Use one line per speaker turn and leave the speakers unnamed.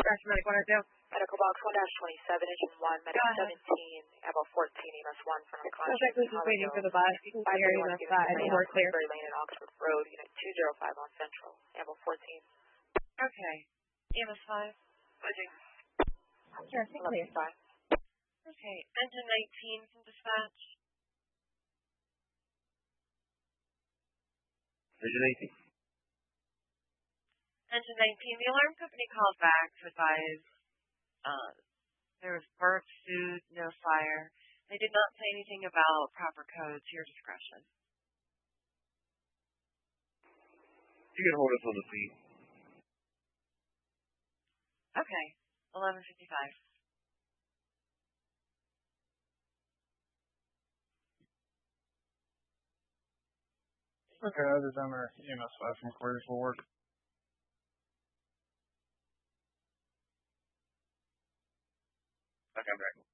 Dispatch Medic 102.
Medical box 1-27, engine 1, medic 17, Evo 14, EMS 1 for unconscious.
Suspect was just waiting for the bus. You can clear him outside. We're clear.
Berry Lane and Oxford Road, unit 205 on Central, Evo 14.
Okay. EMS 5. Budging.
Sure, clear.
5.
Okay. Engine 19 from dispatch.
Engine 18.
Engine 19, the alarm company called back to advise there was burnt food, no fire. They did not say anything about proper codes. Your discretion.
You can hold us on the scene.
Okay. 11:55.
Okay, other than our EMS 5 from quarters will work.
Okay, I'm back.